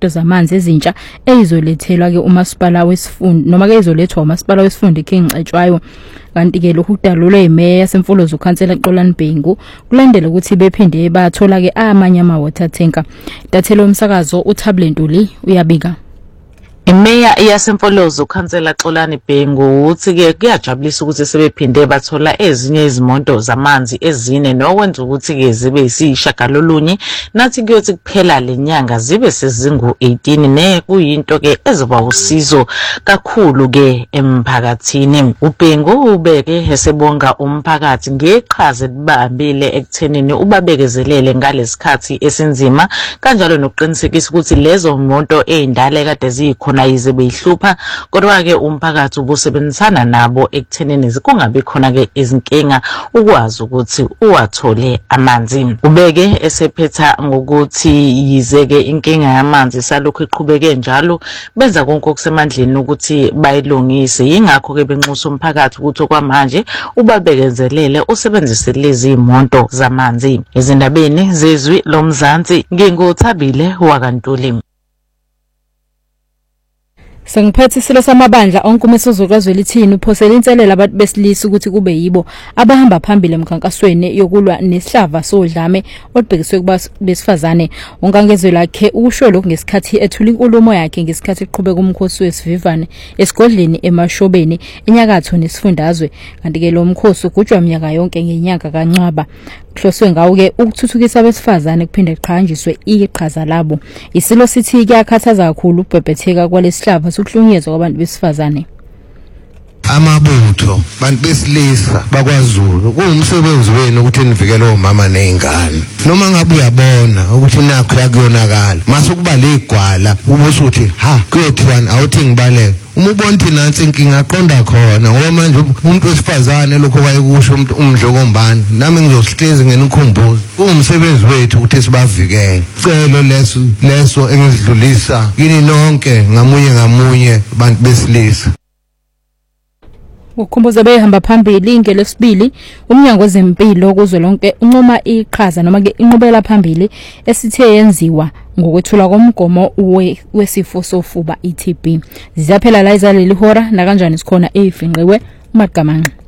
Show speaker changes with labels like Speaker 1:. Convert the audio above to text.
Speaker 1: izimoto zamanzi ezintsha ezizolethelwa ke umasipala wesifunda noma ke izolethwa umasipala wesifunda King Cetshwayo. Kanti ke lokhu kudalulwe imeya yasemfolozo ukhansela Xolani Bhengu kulandela ukuthi bephinde bathola ke amanye ama-water tanker. Dathelo umsakazo uThable Ntuli uyabika.
Speaker 2: Imeya yasemfolozo ukhansela Xolani Bhengu uthi ke kuyajabulisa ukuthi sebephinde bathola ezinye izimoto zamanzi ezine nokwenza ukuthi ke zibe yisishagalolunye nathi kuyothi kuphela lenyanga zibe sezingu 18 ne kuyinto ke ezoba usizo kakhulu ke emphakathini. uBhengu ubeke esebonga umphakathi ngeqhaza libambile ekuthenini ubabekezelele ngalesikhathi esinzima kanjalo nokuqinisekisa ukuthi lezo moto ezindala kade zikhona yize beyihlupha kodwa ke umphakathi ubusebenzisana nabo ekuthenini kungabi khona ke izinkinga ukwazi ukuthi uwathole amanzi. Ubeke esephetha ngokuthi yize ke inkinga yamanzi salokho iqhubeke njalo benza konke okusemandleni ukuthi bayilungise. Yingakho ke benxusa umphakathi ukuthi okwamanje ubabekezelele usebenzise lezi imoto zamanzi. Izindabeni zezwi lomzansi nginguthabile wakantuli.
Speaker 1: Sengiphethe isilo samabandla onke umesuzukazwe lithini uphosela inselela abantu besilisa ukuthi kube yibo abahamba phambili emkhankasweni yokulwa nesihlava sodlame olubhekiswe kubesifazane. Unkangezwe lakhe ukusho lokhu ngesikhathi ethula inkulumo yakhe ngesikhathi eqhubeka umkhosi wesivivane esigodleni eMashobeni enyakatho nesifundazwe. Kanti ke lo mkhosi ugujwa iminyaka yonke ngenyanga kaNcwaba. Kuhloswe ngawo ke ukuthuthukisa abesifazane kuphinde kuqhanjiswe iqhaza labo. Isilo sithi kuyakhathaza kakhulu ukubhebhetheka kwalesihlava sokuhlunyezwa kwabantu besifazane.
Speaker 3: Amabutho bantu besilisa bakwaZulu kuwumsebenzi wenu ukuthi nivikele omama nezingane. Noma ngabe uyabona ukuthi nakho yakuyonakala mase kuba legwala ubusuthi ha kuyothiwani awuthi ngibaleke. Uma ubona ukuthi nansi inkinga aqonda khona ngoba manje umuntu wesifazane lokho wayekusho umdlokombani nami ngizosihlezi ngenikhumbuzo kuwumsebenzi wethu ukuthi sibavikele. Celo leso engizidlulisa kini nonke ngamunye abantu besilisa.
Speaker 1: Ukukhumbuza behamba phambili ngelesibili umnyango wezempilo kuzwelonke unqoma iqhaza noma ke inqubela phambili esithe yenziwa ngokwethula komgomo wesifo sofuba iTB. Zizaphela la izaleli hora na kanjani sikhona eyifinqiwe uMagamanqa.